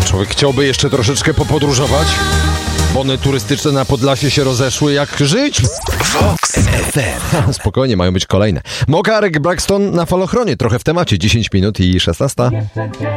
Człowiek chciałby jeszcze troszeczkę popodróżować. Bony turystyczne na Podlasie się rozeszły. Jak żyć? Vox FM. Spokojnie, mają być kolejne. Mokarek Braxton na falochronie. Trochę w temacie. 10 minut i 16.